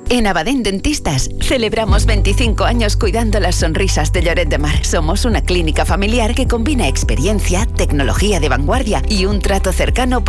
En Abadén Dentistas celebramos 25 años cuidando las sonrisas de Lloret de Mar. Somos una clínica familiar que combina experiencia, tecnología de vanguardia y un trato cercano para